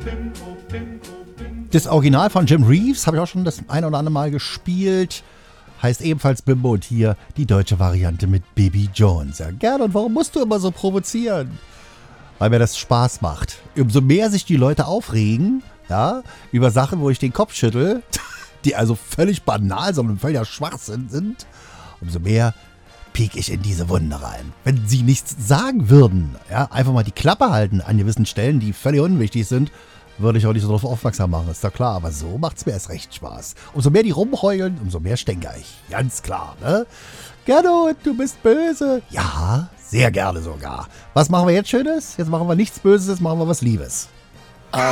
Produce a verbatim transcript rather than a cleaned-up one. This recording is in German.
Das Original von Jim Reeves habe ich auch schon das ein oder andere Mal gespielt. Heißt ebenfalls Bimbo und hier die deutsche Variante mit Bibi Jones. Ja, gerne. Und warum musst du immer so provozieren? Weil mir das Spaß macht. Umso mehr sich die Leute aufregen, ja, über Sachen, wo ich den Kopf schüttel, die also völlig banal, sondern völliger Schwachsinn sind, umso mehr piek ich in diese Wunde rein. Wenn sie nichts sagen würden, ja, einfach mal die Klappe halten an gewissen Stellen, die völlig unwichtig sind, würde ich auch nicht so darauf aufmerksam machen, ist doch klar. Aber so macht es mir erst recht Spaß. Umso mehr die rumheulen, umso mehr stänker ich. Ganz klar, ne? Gernot, du bist böse. Ja, sehr gerne sogar. Was machen wir jetzt Schönes? Jetzt machen wir nichts Böses, jetzt machen wir was Liebes.